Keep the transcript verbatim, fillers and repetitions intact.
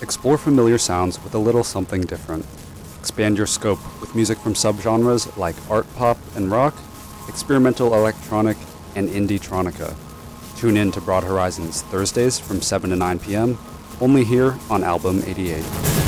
Explore familiar sounds with a little something different. Expand your scope with music from subgenres like art pop and rock, experimental electronic, and indie-tronica. Tune in to Broad Horizons Thursdays from seven to nine p.m., only here on Album eighty-eight.